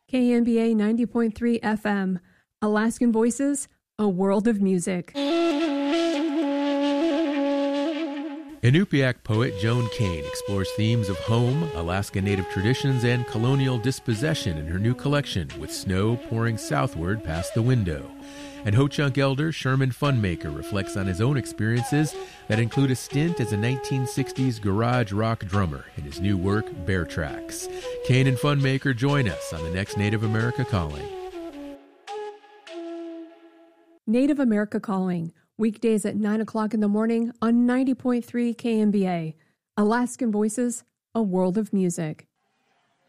KNBA 90.3 FM, Alaskan Voices, a world of music. Inupiaq poet Joan Kane explores themes of home, Alaska Native traditions, and colonial dispossession in her new collection, With Snow Pouring Southward Past the Window. And Ho-Chunk elder Sherman Funmaker reflects on his own experiences that include a stint as a 1960s garage rock drummer in his new work, Bear Tracks. Kane and Funmaker join us on the next Native America Calling. Native America Calling, weekdays at 9 o'clock in the morning on 90.3 KNBA. Alaskan Voices, a world of music.